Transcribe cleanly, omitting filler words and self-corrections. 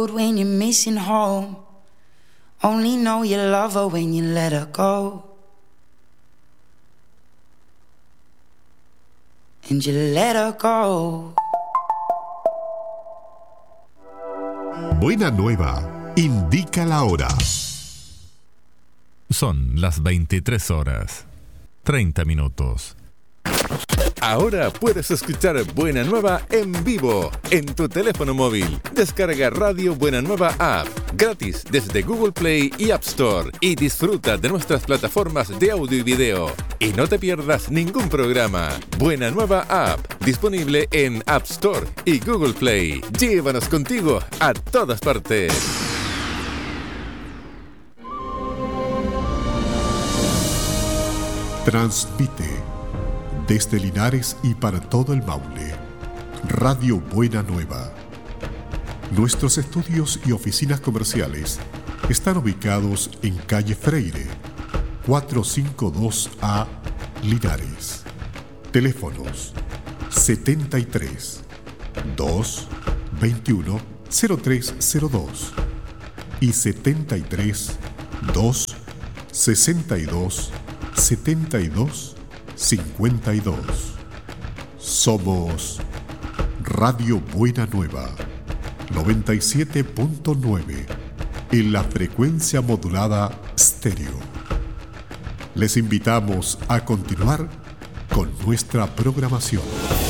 road when you're missing home. Only know you love her when you let her go. And you let her go. Buena Nueva indica la hora. Son las 23 horas, 30 minutos. Ahora puedes escuchar Buena Nueva en vivo en tu teléfono móvil. Descarga Radio Buena Nueva App gratis desde Google Play y App Store y disfruta de nuestras plataformas de audio y video. Y no te pierdas ningún programa. Buena Nueva App, disponible en App Store y Google Play. Llévanos contigo a todas partes. Transmite desde Linares y para todo el Maule, Radio Buena Nueva. Nuestros estudios y oficinas comerciales están ubicados en calle Freire, 452A, Linares. Teléfonos 73 2 21 0302 y 73 2 62 72 52. Somos Radio Buena Nueva 97.9 en la frecuencia modulada estéreo. Les invitamos a continuar con nuestra programación.